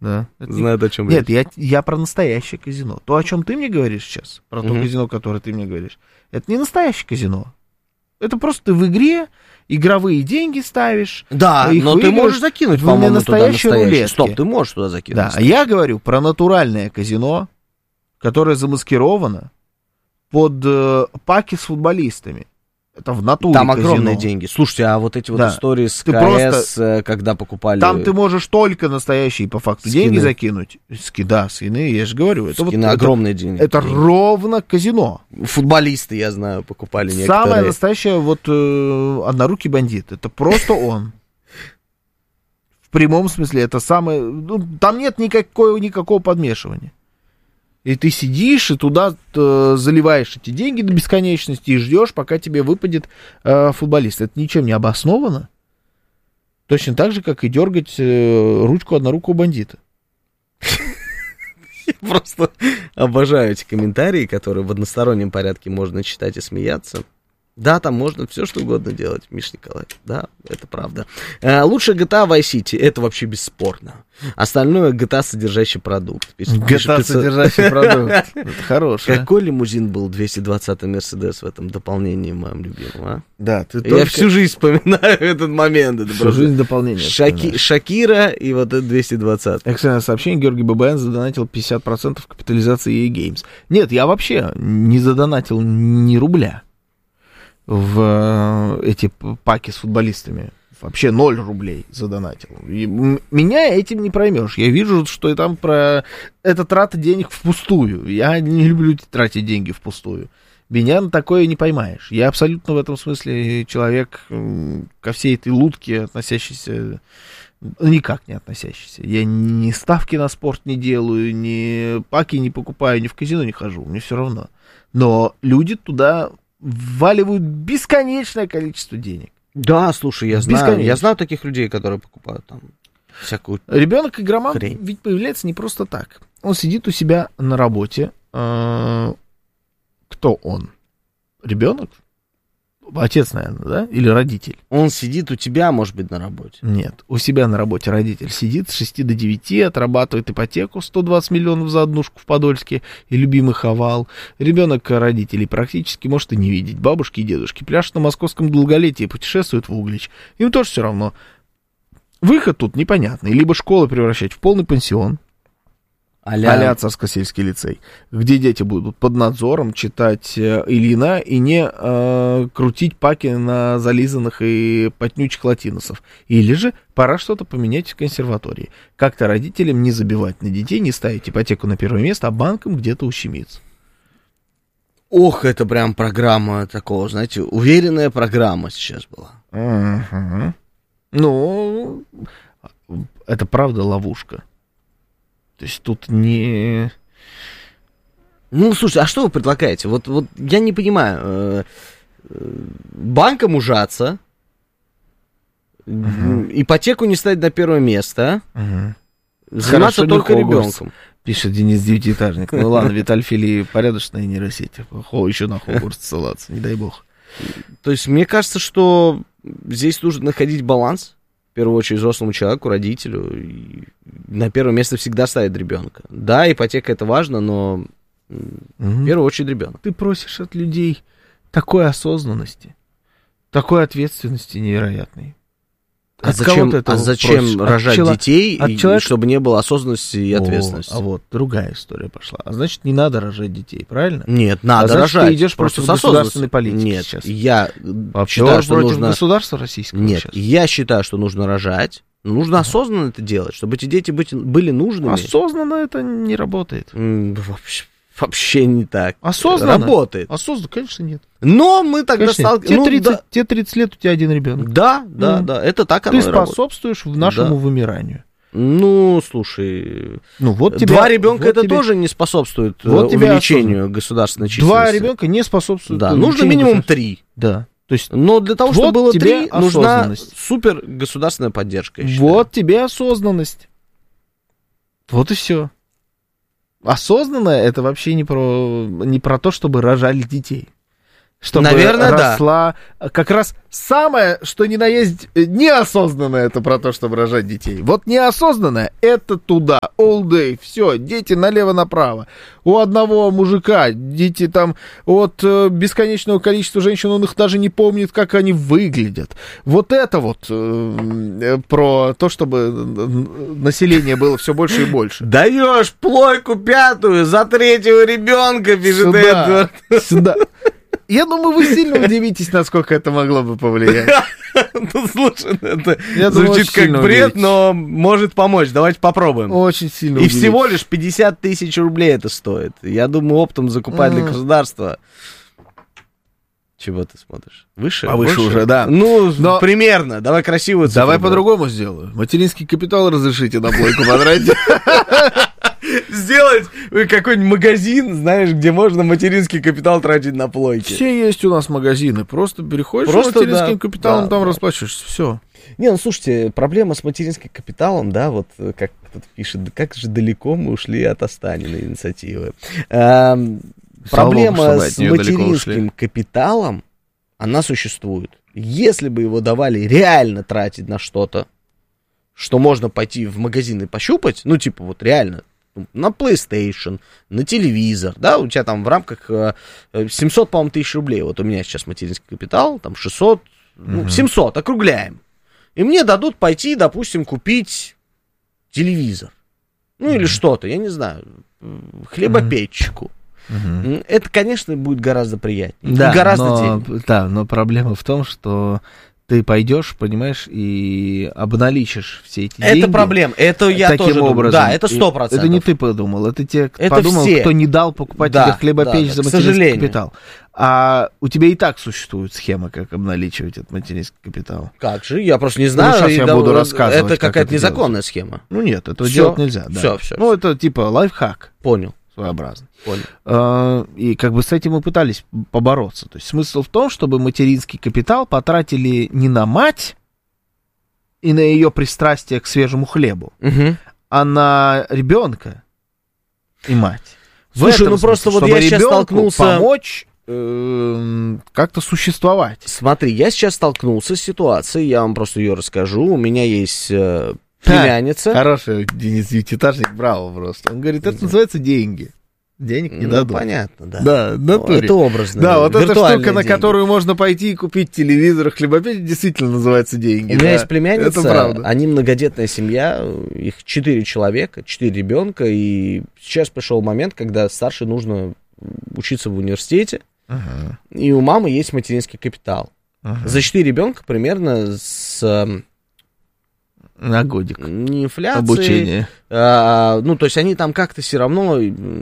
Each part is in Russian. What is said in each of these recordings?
Да. Знают, о чем речь. Нет, я про настоящее казино. То, о чем ты мне говоришь сейчас, про то казино, которое ты мне говоришь, это не настоящее казино. Это просто ты в игре игровые деньги ставишь. Да, но ты можешь закинуть, по-моему, туда настоящий. Стоп, ты можешь туда закинуть. Да, а я говорю про натуральное казино, которое замаскировано под паки с футболистами. Это в натуре там казино. огромные деньги. Слушайте, а вот эти вот истории с ты КС, просто... когда покупали... Там ты можешь только настоящие, по факту, скины. Деньги закинуть. Скины, я же говорю. Скины огромные деньги. Это ровно казино. Футболисты, я знаю, покупали некоторые. Самое настоящее, однорукий бандит. Это просто он. В прямом смысле, это самое... там нет никакого подмешивания. И ты сидишь, и туда заливаешь эти деньги до бесконечности и ждешь, пока тебе выпадет футболист. Это ничем не обосновано. Точно так же, как и дергать ручку однорукого бандита. Я просто обожаю эти комментарии, которые в одностороннем порядке можно читать и смеяться. Да, там можно все что угодно делать, Миш Николаев. Да, это правда. Лучше GTA Vice City, это вообще бесспорно. Остальное GTA содержащий продукт. GTA содержащий продукт. Это хороший. Какой лимузин был 220-й Мерседес в этом дополнении моем любимом, а? Да, ты Я всю жизнь вспоминаю этот момент. Это всю жизнь дополнение. Шакира и вот это 220. Экстренное сообщение. Георгий ББН задонатил 50% капитализации EA Games. Нет, я вообще не задонатил ни рубля в эти паки с футболистами. Вообще 0 рублей задонатил. И меня этим не проймешь. Я вижу, что там это трата денег впустую. Я не люблю тратить деньги впустую. Меня на такое не поймаешь. Я абсолютно в этом смысле человек ко всей этой лутке относящийся, никак не относящийся. Я ни ставки на спорт не делаю, ни паки не покупаю, ни в казино не хожу. Мне все равно. Но люди вваливают бесконечное количество денег. Да, слушай, я знаю таких людей, которые покупают там всякую ребенок-игроман хрень. Ведь появляется не просто так. Он сидит у себя на работе. Кто он? Ребенок? Отец, наверное, да? Или родитель? Он сидит у тебя, может быть, на работе. Нет, у себя на работе родитель сидит с 6 до 9, отрабатывает ипотеку 120 миллионов за однушку в Подольске и любимый Хавал. Ребенок родителей практически может и не видеть. Бабушки и дедушки пляшут на московском долголетии, путешествуют в Углич. Им тоже все равно. Выход тут непонятный. Либо школы превращать в полный пансион, а-ля Царско-сельский лицей, где дети будут под надзором читать Ильина и не крутить паки на зализанных и потнючих латиносов. Или же пора что-то поменять в консерватории. Как-то родителям не забивать на детей, не ставить ипотеку на первое место, а банкам где-то ущемиться. Ох, это прям программа такого, знаете, уверенная программа сейчас была. Ну, это правда ловушка. То есть тут не... Ну, слушай, а что вы предлагаете? Вот я не понимаю. Банкам ужаться, ипотеку не ставить на первое место, заниматься только ребенком. Пишет Денис Девятиэтажник. Ну ладно, Витальфили порядочная нейросеть. Еще на Хогвартс ссылаться, не дай бог. То есть мне кажется, что здесь нужно находить баланс. В первую очередь взрослому человеку, родителю. И на первое место всегда ставить ребенка. Да, ипотека это важно, но в первую очередь ребенок. Ты просишь от людей такой осознанности, такой ответственности невероятной. А зачем рожать детей, чтобы не было осознанности и ответственности? А вот другая история пошла. А значит, не надо рожать детей, правильно? Нет, надо рожать. Ты идешь против государственной политики. Нет, сейчас. Я считаю, что против нужно... государства российского. Нет, сейчас. я считаю, что нужно рожать. Нужно осознанно это делать, чтобы эти дети были нужными. Осознанно это не работает. Вообще не так. Осознанно? Работает. Осознанно, конечно, нет. Но мы тогда сталкиваемся... Тебе 30 лет, у тебя один ребенок. Да, это так оно и работает. Ты способствуешь нашему вымиранию. Ну, слушай, вот два ребенка это тоже не способствует увеличению государственной численности. Два ребенка не способствуют. Да, нужно минимум 3. Да. То есть, но для того, чтобы было 3, нужна супер государственная поддержка. Вот тебе осознанность. Вот и все. Осознанно это вообще не про то, чтобы рожали детей. чтобы наверное, росла как раз самое, что ни на есть неосознанное, это про то, чтобы рожать детей. Вот неосознанное, это туда, all day, все, дети налево-направо. У одного мужика дети там от бесконечного количества женщин, он их даже не помнит, как они выглядят. Вот это вот про то, чтобы население было все больше и больше. Даешь плойку 5-ю за 3-го ребенка, пишет Эдвард. Сюда. Я думаю, вы сильно удивитесь, насколько это могло бы повлиять. Ну, слушай, это звучит как бред, но может помочь. Давайте попробуем. Очень сильно И всего лишь 50 тысяч рублей это стоит. Я думаю, оптом закупать для государства. Чего ты смотришь? Выше? А выше уже, да. Ну, примерно. Давай красивую цифру. Давай по-другому сделаю. Материнский капитал разрешите на плойку потратить. Сделать какой-нибудь магазин, знаешь, где можно материнский капитал тратить на плойки. Все есть у нас магазины. Просто переходишь с материнским капиталом, там расплачиваешься. Все. Не, ну слушайте, проблема с материнским капиталом, да, вот как кто-то пишет, как же далеко мы ушли от Останиной инициативы. Проблема с материнским капиталом, она существует. Если бы его давали реально тратить на что-то, что можно пойти в магазин и пощупать, ну, типа, вот реально, на PlayStation, на телевизор, да, у тебя там в рамках 700, по-моему, тысяч рублей, вот у меня сейчас материнский капитал, там 600, 700, округляем. И мне дадут пойти, допустим, купить телевизор, ну, или что-то, я не знаю, хлебопечку. Это, конечно, будет гораздо приятнее. Да, гораздо денег. Да, но проблема в том, что ты пойдешь, понимаешь, и обналичишь все эти деньги. Это проблема, это я таким тоже образом. Думаю. Да, это 100%. Это не ты подумал, это те, кто это подумал, все. кто не дал покупать тебе хлебопечь за материнский капитал. А у тебя и так существует схема, как обналичивать этот материнский капитал. Как же? Я просто не знаю. Сейчас я буду рассказывать. Это какая-то незаконная схема. Ну нет, этого делать нельзя. Да. Все. Ну это типа лайфхак. Понял. Своеобразный. Понял. И как бы с этим мы пытались побороться. То есть смысл в том, чтобы материнский капитал потратили не на мать и на ее пристрастие к свежему хлебу, а на ребенка и мать. Слушай, ну просто вот я сейчас столкнулся... помочь как-то существовать. Смотри, я сейчас столкнулся с ситуацией, я вам просто ее расскажу. У меня есть племянница. Хороший Денис Ютитажник, браво просто. Он говорит, это называется деньги. Денег не дадут. Понятно, да. Да, натуре. Это образно. Да, вот эта штука, на которую можно пойти и купить телевизор, хлебопечь, действительно называется деньги. У меня есть племянница, это правда. Они многодетная семья, их 4 человека, 4 ребенка, и сейчас пришел момент, когда старшей нужно учиться в университете, и у мамы есть материнский капитал. За 4 ребенка примерно с... на годик. Не инфляции. Обучение. Ну, то есть они там как-то все равно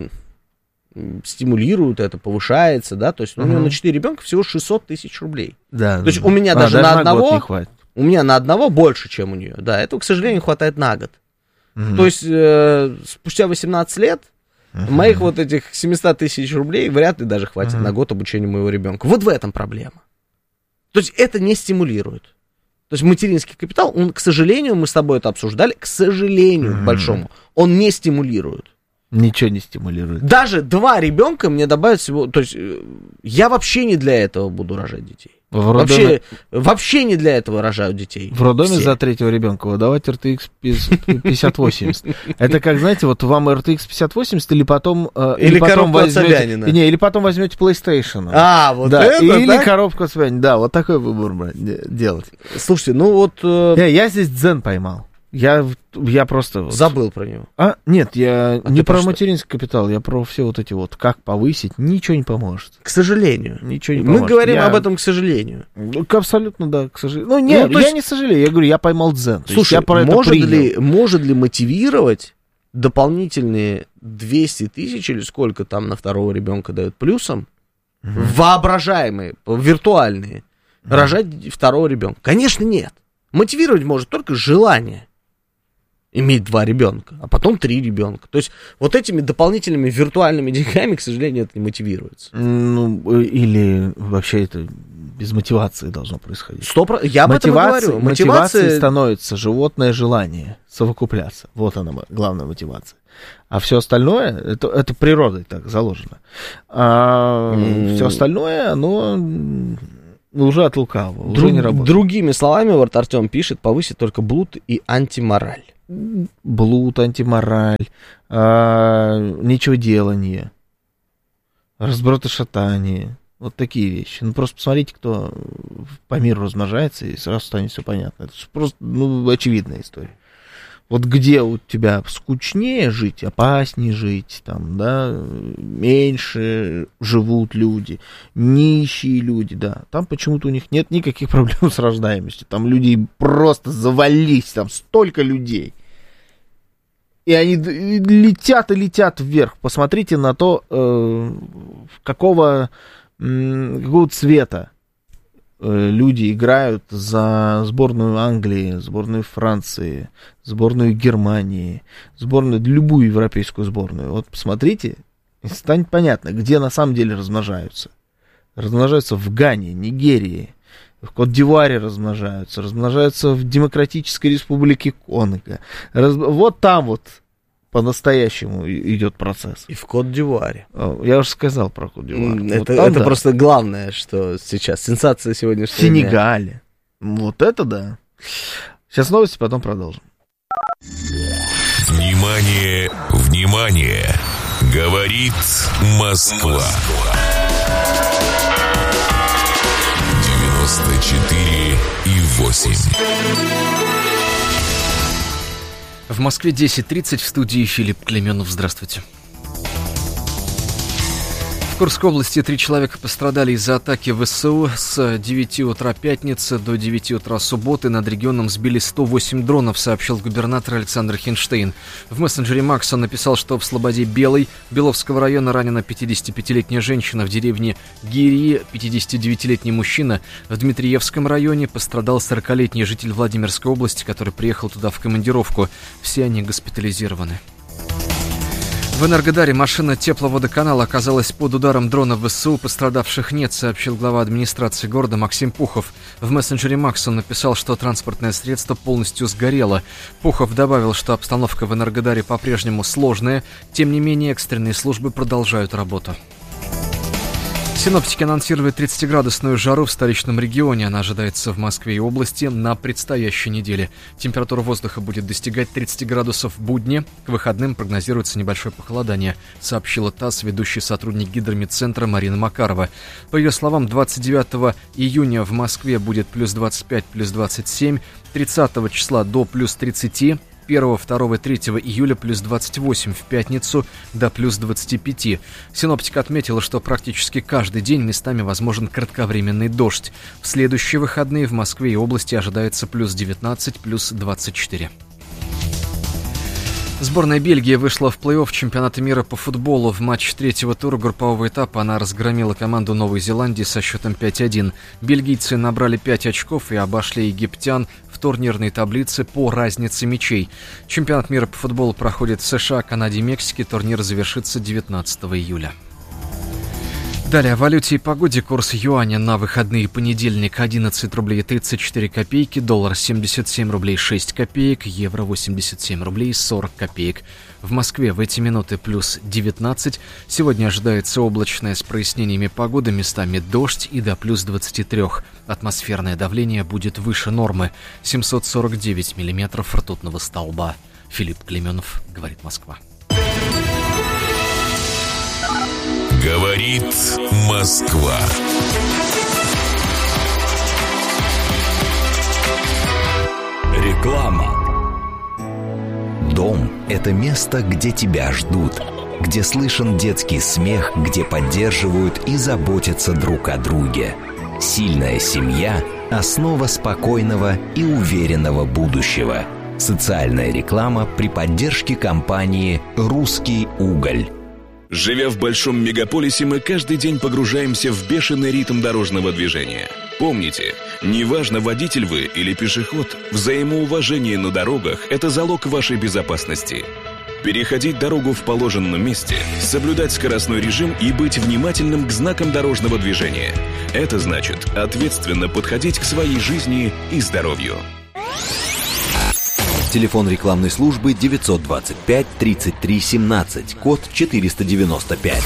стимулируют это, повышается, да, то есть у него на 4 ребенка всего 600 тысяч рублей. Да. То есть у меня даже на одного, не хватит. У меня на одного больше, чем у нее. Да, этого, к сожалению, хватает на год. То есть спустя 18 лет моих вот этих 700 тысяч рублей вряд ли даже хватит на год обучения моего ребенка. Вот в этом проблема. То есть это не стимулирует. То есть материнский капитал, он, к сожалению, мы с тобой это обсуждали, к сожалению, к большому, он не стимулирует. Ничего не стимулирует. Даже 2 ребенка мне добавят всего... То есть я вообще не для этого буду рожать детей. Вообще не для этого рожают детей. В роддоме за 3-го ребенка выдавать RTX 5080. Это как, знаете, вот вам RTX 5080 или потом... Или коробку от Собянина. Не, или потом возьмете PlayStation. Вот да, это, или так? коробку от Собянина. Да, вот такой выбор делать. Слушайте, ну вот... Я здесь дзен поймал. Я просто... Вот... Забыл про него. Нет, я не про материнский капитал, я про все вот эти вот, как повысить, ничего не поможет. К сожалению. Ничего не поможет. Мы говорим об этом, к сожалению. Абсолютно, да, к сожалению. Ну, нет, я не сожалею, я говорю, я поймал дзен. Слушай, я про может ли мотивировать дополнительные 200 тысяч или сколько там на 2-го ребенка дают плюсом, воображаемые, виртуальные, рожать 2-го ребенка? Конечно, нет. Мотивировать может только желание иметь 2 ребенка, а потом 3 ребенка. То есть вот этими дополнительными виртуальными деньгами, к сожалению, это не мотивируется. Ну, или вообще это без мотивации должно происходить. Я об этом и говорю. Мотивацией становится животное желание совокупляться. Вот она, главная мотивация. А все остальное, это природой так заложено. А все остальное, оно уже от лукавого, уже не работает. Другими словами, вот Артем пишет, повысит только блуд и антимораль. Блуд, антимораль, нечегоделание, разброд-шатание. Вот такие вещи. Ну, просто посмотрите, кто по миру размножается, и сразу станет все понятно. Это просто, очевидная история. Вот где у тебя скучнее жить, опаснее жить, там, да, меньше живут люди, нищие люди, да, там почему-то у них нет никаких проблем с рождаемостью, там люди просто завались, там столько людей. И они летят и летят вверх. Посмотрите на то, какого цвета люди играют за сборную Англии, сборную Франции, сборную Германии, любую европейскую сборную. Вот посмотрите, и станет понятно, где на самом деле размножаются. Размножаются в Гане, Нигерии, в Кот-д'Ивуаре размножаются в Демократической Республике Конго. Вот там вот по-настоящему идет процесс. И в Кот-д'Ивуаре. Я уже сказал про Кот-д'Ивуар. Это да. Просто главное, что сейчас. Сенсация сегодняшнего дня. В Сенегале. Вот это да. Сейчас новости, потом продолжим. Внимание, внимание! Говорит Москва. 94,8. В Москве 10:30, в студии Филипп Клеменов. Здравствуйте. В Курской области 3 человека пострадали из-за атаки ВСУ. С 9 утра пятницы до 9 утра субботы над регионом сбили 108 дронов, сообщил губернатор Александр Хинштейн. В мессенджере Макс он написал, что в Слободе Белой Беловского района ранена 55-летняя женщина, в деревне Гирии 59-летний мужчина, в Дмитриевском районе пострадал 40-летний житель Владимирской области, который приехал туда в командировку. Все они госпитализированы. В Энергодаре машина тепловодоканала оказалась под ударом дрона ВСУ. Пострадавших нет, сообщил глава администрации города Максим Пухов. В мессенджере Макс он написал, что транспортное средство полностью сгорело. Пухов добавил, что обстановка в Энергодаре по-прежнему сложная. Тем не менее, экстренные службы продолжают работу. Синоптики анонсировали 30-градусную жару в столичном регионе. Она ожидается в Москве и области на предстоящей неделе. Температура воздуха будет достигать 30 градусов в будни. К выходным прогнозируется небольшое похолодание, сообщила ТАСС ведущий сотрудник Гидромедцентра Марина Макарова. По ее словам, 29 июня в Москве будет плюс 25, плюс 27, 30 числа до плюс 30, 1, 2, 3 июля плюс 28, в пятницу до плюс 25. Синоптик отметила, что практически каждый день местами возможен кратковременный дождь. В следующие выходные в Москве и области ожидается плюс 19, плюс 24. Сборная Бельгии вышла в плей-офф чемпионата мира по футболу. В матче третьего тура группового этапа она разгромила команду Новой Зеландии со счетом 5-1. Бельгийцы набрали 5 очков и обошли египтян в турнирной таблице по разнице мячей. Чемпионат мира по футболу проходит в США, Канаде и Мексике. Турнир завершится 19 июля. Далее о валюте и погоде. Курс юаня на выходные: понедельник 11 рублей 34 копейки, доллар 77 рублей 6 копеек, евро 87 рублей 40 копеек. В Москве в эти минуты плюс 19. Сегодня ожидается облачная с прояснениями погоды, местами дождь и до плюс 23. Атмосферное давление будет выше нормы. 749 миллиметров ртутного столба. Филипп Клеменов, говорит Москва. Говорит Москва. Реклама. Дом – это место, где тебя ждут, где слышен детский смех, где поддерживают и заботятся друг о друге. Сильная семья – основа спокойного и уверенного будущего. Социальная реклама при поддержке компании «Русский уголь». Живя в большом мегаполисе, мы каждый день погружаемся в бешеный ритм дорожного движения. Помните, неважно, водитель вы или пешеход, взаимоуважение на дорогах – это залог вашей безопасности. переходить дорогу в положенном месте, соблюдать скоростной режим и быть внимательным к знакам дорожного движения. Это значит ответственно подходить к своей жизни и здоровью. Телефон рекламной службы 925 33 17, код 495.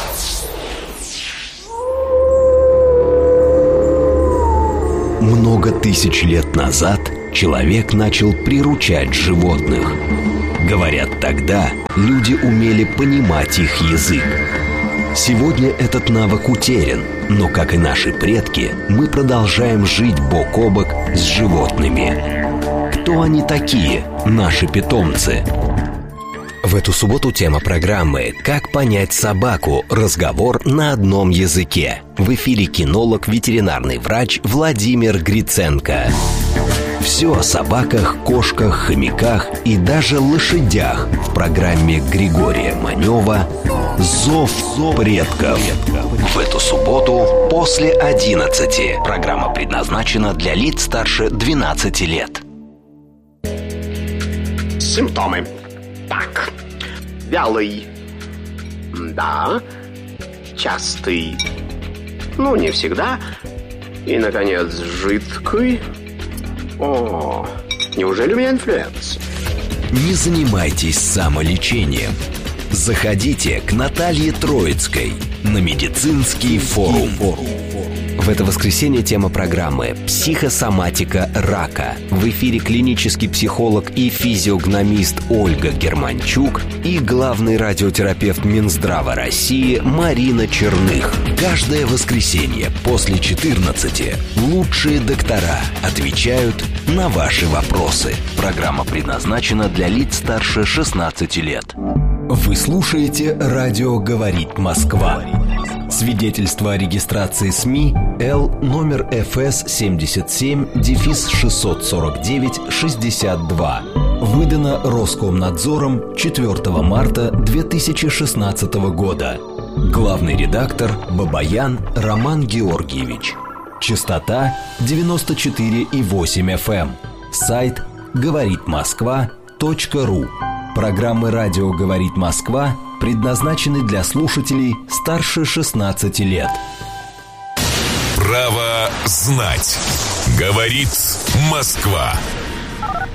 Много тысяч лет назад человек начал приручать животных. Говорят, тогда люди умели понимать их язык. Сегодня этот навык утерян, но, как и наши предки, мы продолжаем жить бок о бок с животными. Кто они такие, наши питомцы? В эту субботу тема программы «Как понять собаку. Разговор на одном языке». В эфире кинолог, ветеринарный врач Владимир Гриценко. Все о собаках, кошках, хомяках и даже лошадях в программе Григория Манева «Зов предков». В эту субботу после 11. Программа предназначена для лиц старше 12 лет. Симптомы. Так, вялый, да, частый, ну не всегда, и, наконец, жидкий. О, неужели у меня инфлюенс? Не занимайтесь самолечением. Заходите к Наталье Троицкой на медицинский форум. В это воскресенье тема программы «Психосоматика рака». В эфире клинический психолог и физиогномист Ольга Германчук и главный радиотерапевт Минздрава России Марина Черных. Каждое воскресенье после 14 лучшие доктора отвечают на ваши вопросы. Программа предназначена для лиц старше 16 лет. Вы слушаете «Радио говорит Москва». Свидетельство о регистрации СМИ Л номер ФС 77-649-62. Выдано Роскомнадзором 4 марта 2016 года. Главный редактор Бабаян Роман Георгиевич. Частота 94,8 FM. Сайт говоритмосква.ру. Программы «Радио говорит Москва» предназначены для слушателей старше 16 лет. Право знать. Говорит Москва.